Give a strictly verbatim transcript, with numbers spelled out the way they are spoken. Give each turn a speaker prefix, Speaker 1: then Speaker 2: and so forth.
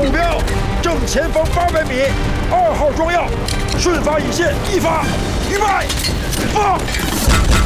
Speaker 1: 目标正前方八百米，二号装药，顺发引线一发，预备，发。